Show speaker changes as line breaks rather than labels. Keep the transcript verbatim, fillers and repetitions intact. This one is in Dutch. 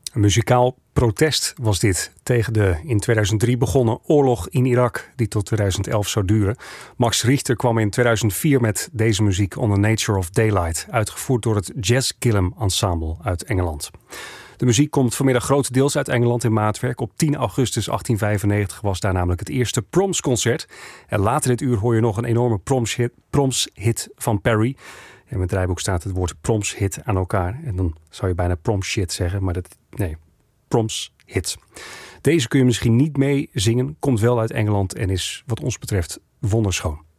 Een muzikaal protest was dit tegen de in tweeduizend drie begonnen oorlog in Irak, die tot tweeduizend elf zou duren. Max Richter kwam in tweeduizend vier met deze muziek On the Nature of Daylight, uitgevoerd door het Jazz Gillum Ensemble uit Engeland. De muziek komt vanmiddag grotendeels uit Engeland in maatwerk. Op tien augustus achttien vijfennegentig was daar namelijk het eerste Proms-concert. En later dit uur hoor je nog een enorme Proms-hit, Proms-hit van Perry. En in het draaiboek staat het woord Proms-hit aan elkaar. En dan zou je bijna Proms-shit zeggen, maar dat, nee, Proms-hit. Deze kun je misschien niet mee zingen, komt wel uit Engeland en is wat ons betreft wonderschoon.